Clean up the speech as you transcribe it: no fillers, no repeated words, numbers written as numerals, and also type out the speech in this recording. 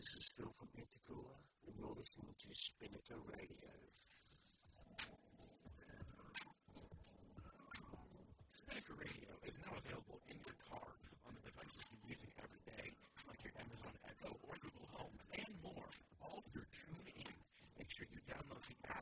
This is Phil from Pensacola, and you're listening to Spinnaker Radio.